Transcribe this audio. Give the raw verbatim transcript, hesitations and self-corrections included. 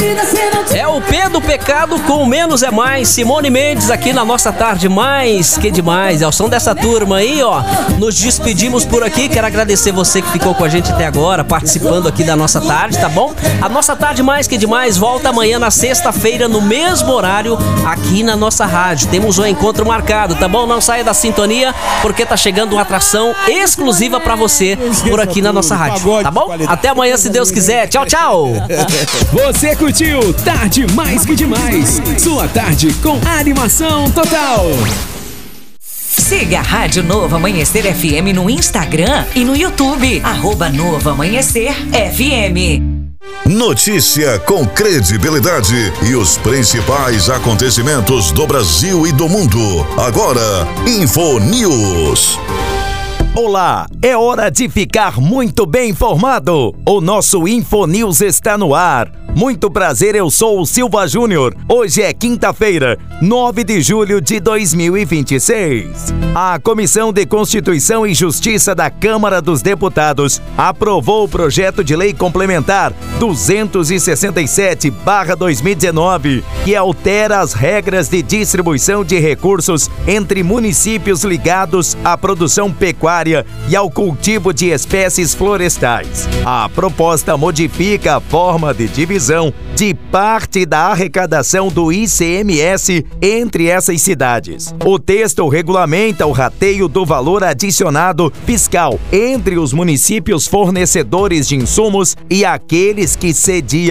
É o P do Pecado com Menos é Mais. Simone Mendes aqui na nossa tarde mais que demais. É o som dessa turma aí, ó. Nos despedimos por aqui. Quero agradecer você que ficou com a gente até agora, participando aqui da nossa tarde, tá bom? A nossa tarde mais que demais volta amanhã na sexta-feira, no mesmo horário, aqui na nossa rádio. Temos um encontro marcado, tá bom? Não saia da sintonia, porque tá chegando uma atração exclusiva pra você por aqui na nossa rádio, tá bom? Até amanhã, se Deus quiser. Tchau, tchau! Você curtiu Tarde Mais Que Demais, sua tarde com animação total. Siga a Rádio Novo Amanhecer F M no Instagram e no YouTube, arroba Novo Amanhecer F M. Notícia com credibilidade e os principais acontecimentos do Brasil e do mundo. Agora, Info News. Olá, é hora de ficar muito bem informado. O nosso Info News está no ar. Muito prazer, eu sou o Silva Júnior. Hoje é quinta-feira, nove de julho de dois mil e vinte e seis. A Comissão de Constituição e Justiça da Câmara dos Deputados aprovou o projeto de lei complementar duzentos e sessenta e sete barra dois mil e dezenove, que altera as regras de distribuição de recursos entre municípios ligados à produção pecuária e ao cultivo de espécies florestais. A proposta modifica a forma de divisão de parte da arrecadação do I C M S entre essas cidades. O texto regulamenta o rateio do valor adicionado fiscal entre os municípios fornecedores de insumos e aqueles que cediam